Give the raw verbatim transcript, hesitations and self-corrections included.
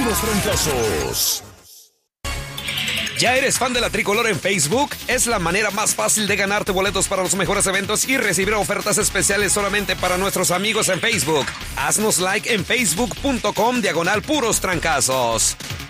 puros trancazos. ¿Ya eres fan de la Tricolor en Facebook? Es la manera más fácil de ganarte boletos para los mejores eventos y recibir ofertas especiales solamente para nuestros amigos en Facebook. Haznos like en facebook punto com diagonal puros trancazos.